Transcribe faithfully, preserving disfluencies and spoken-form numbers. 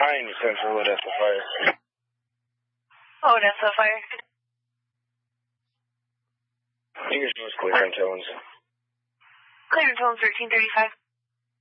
behind Central Odessa Fire. Odessa Fire. Fingers was clear on Tillins. Clear on Tillins thirteen thirty-five.